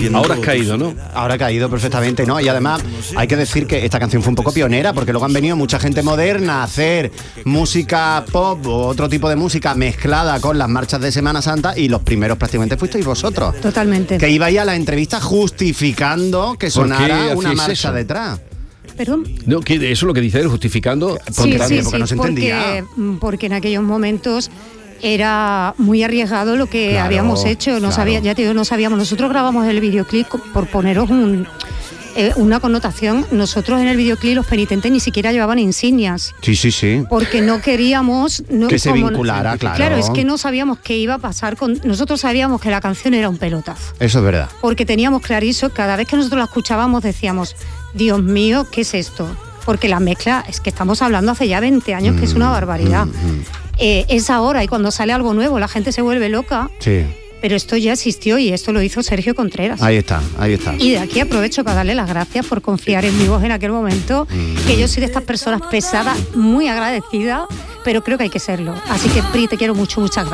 Ahora has caído, ¿no? Ahora ha caído perfectamente, ¿no? Y además hay que decir que esta canción fue un poco pionera, porque luego han venido mucha gente moderna a hacer música pop o otro tipo de música mezclada con las marchas de Semana Santa, y los primeros prácticamente fuisteis vosotros. Totalmente. Que ibais a la entrevista justificando que sonara una marcha detrás. ¿Perdón? No, que eso es lo que dice él, justificando. Sí, porque no se entendía. Porque en aquellos momentos era muy arriesgado lo que habíamos hecho. No sabíamos. Nosotros grabamos el videoclip, por poneros una connotación. Nosotros en el videoclip, los penitentes ni siquiera llevaban insignias. Sí. Porque no queríamos... que se vinculara, claro. Claro, es que no sabíamos qué iba a pasar con... Nosotros sabíamos que la canción era un pelotazo. Eso es verdad. Porque teníamos clarísimo, cada vez que nosotros la escuchábamos decíamos, Dios mío, ¿qué es esto? Porque la mezcla, es que estamos hablando hace ya 20 años, que es una barbaridad. Es ahora, y cuando sale algo nuevo la gente se vuelve loca. Sí. Pero esto ya existió y esto lo hizo Sergio Contreras. Ahí está. Y de aquí aprovecho para darle las gracias por confiar en mi voz en aquel momento, que yo soy de estas personas pesadas, muy agradecida, pero creo que hay que serlo. Así que, Pri, te quiero mucho, muchas gracias.